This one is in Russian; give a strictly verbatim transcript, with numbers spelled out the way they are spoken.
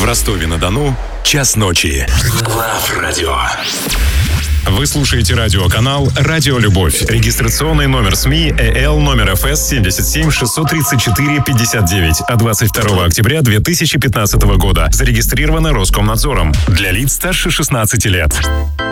Ростове-на-Дону час ночи. Лав Радио. Вы слушаете радиоканал «Радио Любовь». Регистрационный номер СМИ ЭЛ номер эф эс семь семь шесть три четыре пять девять от двадцать второго октября две тысячи пятнадцатого года. Зарегистрировано Роскомнадзором. Для лиц старше шестнадцати лет.